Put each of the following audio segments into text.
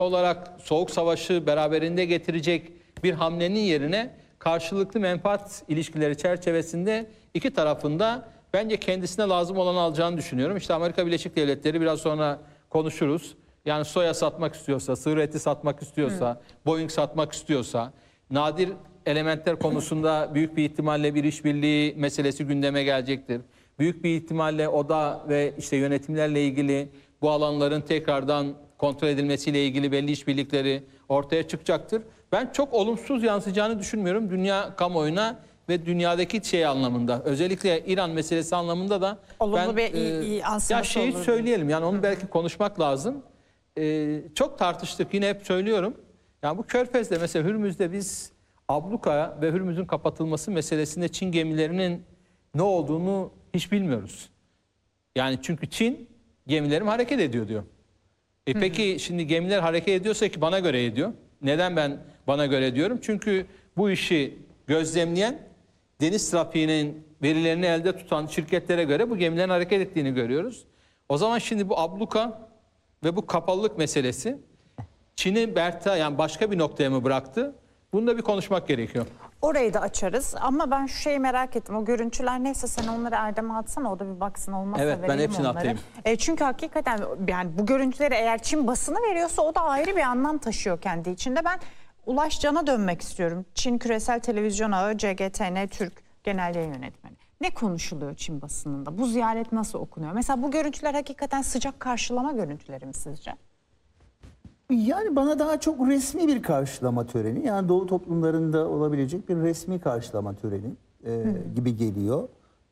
olarak Soğuk Savaş'ı beraberinde getirecek bir hamlenin yerine karşılıklı menfaat ilişkileri çerçevesinde iki tarafında bence kendisine lazım olanı alacağını düşünüyorum. İşte Amerika Birleşik Devletleri, biraz sonra konuşuruz. Yani soya satmak istiyorsa, sığır eti satmak istiyorsa, Boeing satmak istiyorsa, nadir elementler konusunda büyük bir ihtimalle bir işbirliği meselesi gündeme gelecektir. Büyük bir ihtimalle oda ve işte yönetimlerle ilgili bu alanların tekrardan kontrol edilmesiyle ilgili belli işbirlikleri ortaya çıkacaktır. Ben çok olumsuz yansıyacağını düşünmüyorum dünya kamuoyuna ve dünyadaki şey anlamında. Özellikle İran meselesi anlamında da olumlu bir yansıması ya şeyi olur. söyleyelim, yani onu belki konuşmak lazım. Çok tartıştık, yine hep söylüyorum. Yani bu Körfez'de mesela, Hürmüz'de biz abluka ve Hürmüz'ün kapatılması meselesinde Çin gemilerinin ne olduğunu hiç bilmiyoruz. Yani çünkü Çin gemilerim hareket ediyor diyor. Peki şimdi gemiler hareket ediyorsa ki bana göre ediyor. Neden ben bana göre diyorum? Çünkü bu işi gözlemleyen, deniz trafiğinin verilerini elde tutan şirketlere göre bu gemilerin hareket ettiğini görüyoruz. O zaman şimdi bu abluka ve bu kapalılık meselesi Çin'i yani başka bir noktaya mı bıraktı? Bunu da bir konuşmak gerekiyor. Orayı da açarız ama ben şu şeyi merak ettim. O görüntüler neyse sen onları Erdem'e atsana, o da bir baksın, olmazsa evet, vereyim ben hepsini onları. atayım. Çünkü hakikaten yani bu görüntüleri eğer Çin basını veriyorsa o da ayrı bir anlam taşıyor kendi içinde. Ben Ulaş Can'a dönmek istiyorum. Çin Küresel Televizyon Ağı CGTN Türk Genel Yayın Yönetmeni. Ne konuşuluyor Çin basınında? Bu ziyaret nasıl okunuyor? Mesela bu görüntüler hakikaten sıcak karşılama görüntüleri mi sizce? Yani bana daha çok resmi bir karşılama töreni, yani Doğu toplumlarında olabilecek bir resmi karşılama töreni gibi geliyor.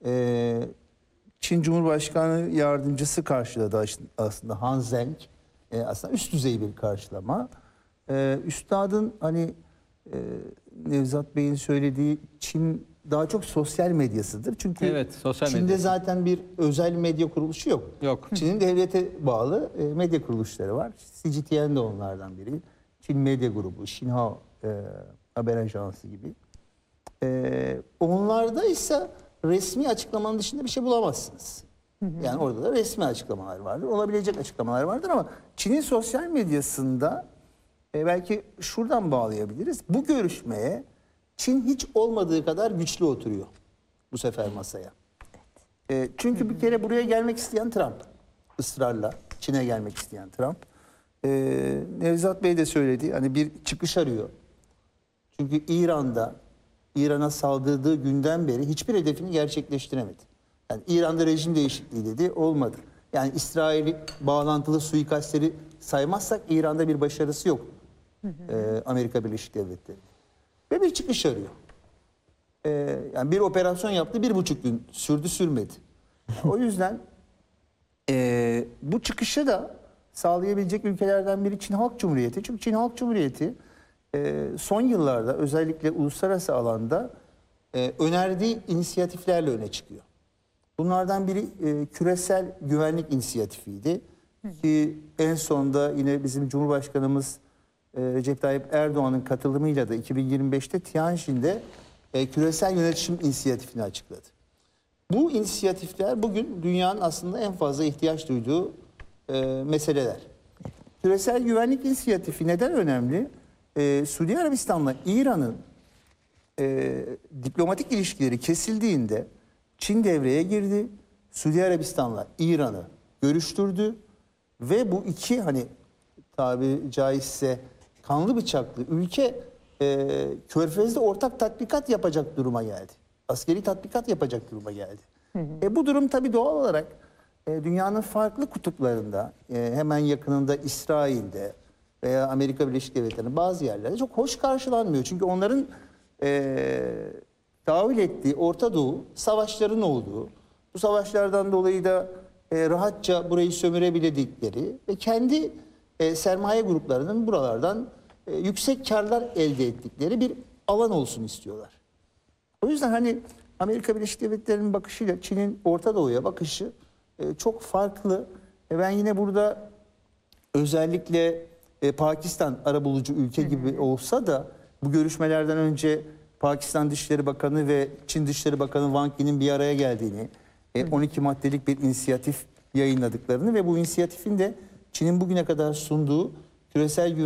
Çin Cumhurbaşkanı Yardımcısı karşıladı aslında, Han Zheng. Aslında üst düzey bir karşılama. Üstadın hani Nevzat Bey'in söylediği, Çin daha çok sosyal medyasıdır. Çünkü evet, sosyal Çin'de medyası. zaten bir özel medya kuruluşu yok. Yok. Çin'in devlete bağlı medya kuruluşları var. CGTN de onlardan biri. Çin Medya Grubu, Xinhua Haber Ajansı gibi. Onlarda ise resmi açıklamanın dışında bir şey bulamazsınız. Yani orada da resmi açıklamalar vardır. Olabilecek açıklamalar vardır ama Çin'in sosyal medyasında belki şuradan bağlayabiliriz. Bu görüşmeye Çin hiç olmadığı kadar güçlü oturuyor bu sefer masaya. Çünkü bir kere buraya gelmek isteyen Trump. Israrla Çin'e gelmek isteyen Trump. Nevzat Bey de söyledi, hani bir çıkış arıyor. Çünkü İran'a saldırdığı günden beri hiçbir hedefini gerçekleştiremedi. Yani İran'da rejim değişikliği dedi, olmadı. Yani İsrail bağlantılı suikastleri saymazsak İran'da bir başarısı yok. Amerika Birleşik Devletleri. Ve bir çıkış arıyor. Yani bir operasyon yaptı, 1,5 gün sürdü, sürmedi. O yüzden bu çıkışı da sağlayabilecek ülkelerden biri Çin Halk Cumhuriyeti. Çünkü Çin Halk Cumhuriyeti son yıllarda özellikle uluslararası alanda önerdiği inisiyatiflerle öne çıkıyor. Bunlardan biri küresel güvenlik inisiyatifiydi. Ki en sonda yine bizim Cumhurbaşkanımız Recep Tayyip Erdoğan'ın katılımıyla da 2025'te Tianjin'de küresel yönetişim inisiyatifini açıkladı. Bu inisiyatifler bugün dünyanın aslında en fazla ihtiyaç duyduğu meseleler. Küresel güvenlik inisiyatifi neden önemli? Suudi Arabistan'la İran'ın diplomatik ilişkileri kesildiğinde Çin devreye girdi. Suudi Arabistan'la İran'ı görüştürdü ve bu iki, hani tabiri caizse kanlı bıçaklı ülke Körfez'de ortak tatbikat yapacak duruma geldi. Askeri tatbikat yapacak duruma geldi. Bu durum tabii doğal olarak dünyanın farklı kutuplarında, hemen yakınında İsrail'de veya Amerika Birleşik Devletleri'nin bazı yerlerde çok hoş karşılanmıyor. Çünkü onların tahvil ettiği Orta Doğu savaşların olduğu, bu savaşlardan dolayı da rahatça burayı sömürebildikleri ve kendi sermaye gruplarının buralardan yüksek karlar elde ettikleri bir alan olsun istiyorlar. O yüzden hani Amerika Birleşik Devletleri'nin bakışıyla Çin'in Orta Doğu'ya bakışı çok farklı. Ben yine burada özellikle Pakistan arabulucu ülke gibi olsa da bu görüşmelerden önce Pakistan Dışişleri Bakanı ve Çin Dışişleri Bakanı Wang Yi'nin bir araya geldiğini, 12 maddelik bir inisiyatif yayınladıklarını ve bu inisiyatifin de Çin'in bugüne kadar sunduğu küresel güvenlik